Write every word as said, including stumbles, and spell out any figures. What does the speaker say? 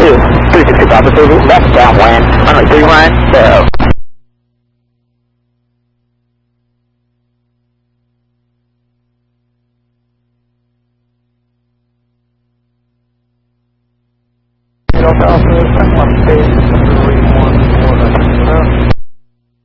two, three sixty-five, Pacific, left downwind, runway three one, zero. Delta Alpha, one stage.